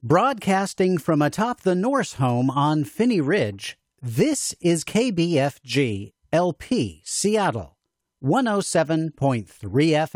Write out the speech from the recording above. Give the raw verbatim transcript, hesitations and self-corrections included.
Broadcasting from atop the Norse home on Phinney Ridge, this is K B F G L P Seattle, one oh seven point three F M.